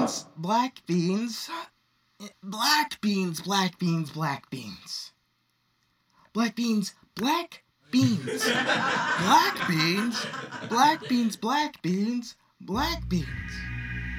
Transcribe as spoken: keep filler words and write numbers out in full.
beans, black beans, black beans, black beans, black beans. Black beans, black beans. Black beans, black beans, black beans, black beans.